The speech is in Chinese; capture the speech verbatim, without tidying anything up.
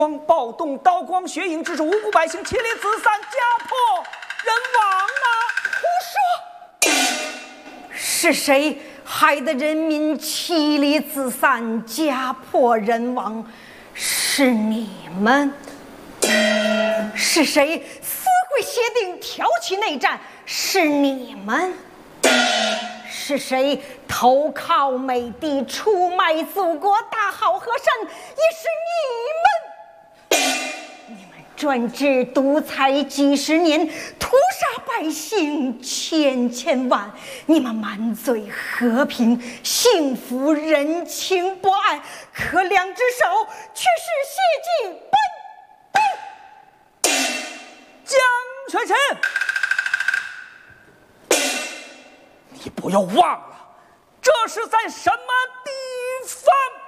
光暴动，刀光血影，致使无辜百姓妻离子散，家破人亡啊！ 胡说！是谁害得人民妻离子散，家破人亡？是你们。是谁私会协定，挑起内战？是你们。是谁投靠美帝，出卖祖国大好河山？也是你们。你们专制独裁几十年，屠杀百姓千千万。你们满嘴和平幸福，人情博爱，可两只手却是血迹奔奔。 江全臣，你不要忘了，这是在什么地方？